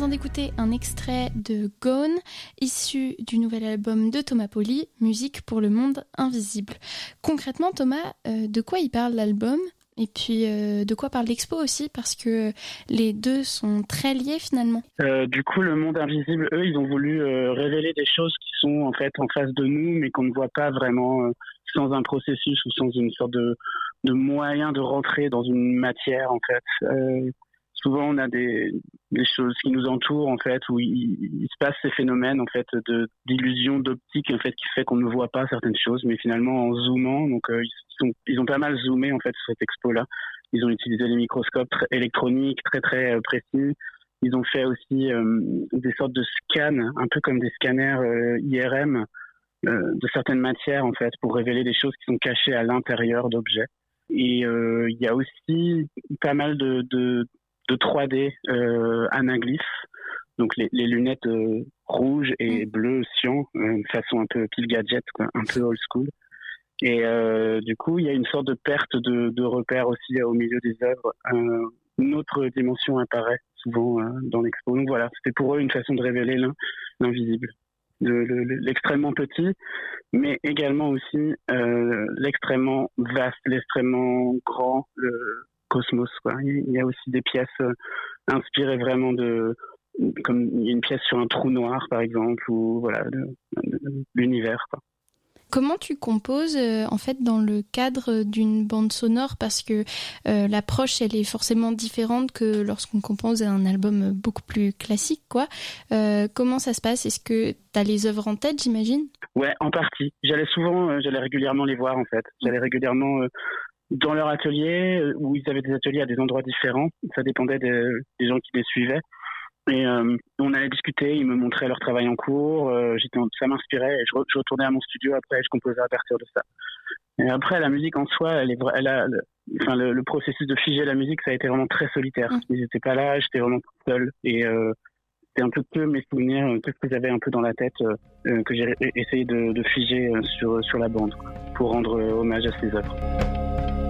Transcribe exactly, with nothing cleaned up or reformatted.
train d'écouter un extrait de Gone, issu du nouvel album de Thomas Pauly, Musique pour le monde invisible. Concrètement, Thomas, euh, de quoi il parle l'album ? Et puis, euh, de quoi parle l'expo aussi ? Parce que les deux sont très liés finalement. Euh, du coup, le monde invisible, eux, ils ont voulu euh, révéler des choses qui sont en fait en face de nous, mais qu'on ne voit pas vraiment euh, sans un processus ou sans une sorte de, de moyen de rentrer dans une matière en fait. Euh, souvent, on a des, des choses qui nous entourent en fait, où il, il se passe ces phénomènes en fait de d'illusion d'optique en fait qui fait qu'on ne voit pas certaines choses, mais finalement en zoomant, donc euh, ils sont, ils ont pas mal zoomé en fait sur cette expo-là. Ils ont utilisé des microscopes très électroniques très très euh, précis. Ils ont fait aussi euh, des sortes de scans, un peu comme des scanners euh, I R M euh, de certaines matières en fait, pour révéler des choses qui sont cachées à l'intérieur d'objets. Et euh, il y a aussi pas mal de, de, de trois D euh, anaglyphes, donc les, les lunettes euh, rouges et bleues cyan, euh, de façon un peu pile gadget, quoi, un peu old school. Et euh, du coup, il y a une sorte de perte de, de repères aussi au milieu des œuvres. Euh, une autre dimension apparaît souvent euh, dans l'expo. Donc voilà, c'était pour eux une façon de révéler l'in, l'invisible, de, le, l'extrêmement petit, mais également aussi euh, l'extrêmement vaste, l'extrêmement grand, le cosmos, quoi. Il y a aussi des pièces euh, inspirées vraiment de, comme il y a une pièce sur un trou noir par exemple, ou voilà, de, de, de l'univers, quoi. Comment tu composes euh, en fait dans le cadre d'une bande sonore, parce que euh, l'approche elle est forcément différente que lorsqu'on compose un album beaucoup plus classique, quoi. Euh, comment ça se passe ? Est-ce que tu as les œuvres en tête, j'imagine ? Ouais, en partie. J'allais souvent, euh, j'allais régulièrement les voir en fait. J'allais régulièrement euh, dans leur atelier, euh, où ils avaient des ateliers à des endroits différents. Ça dépendait des, des gens qui les suivaient. Et euh, on allait discuter, ils me montraient leur travail en cours, euh, j'étais, ça m'inspirait, et je, re, je retournais à mon studio après, et je composais à partir de ça. Et après, la musique en soi, elle est, elle a, le, enfin, le, le processus de figer la musique, ça a été vraiment très solitaire. Ils n'étaient pas là, j'étais vraiment toute seule, et euh, c'était un peu que mes souvenirs, tout ce que j'avais un peu dans la tête, euh, que j'ai essayé de, de figer sur, sur la bande, quoi, pour rendre hommage à ces œuvres.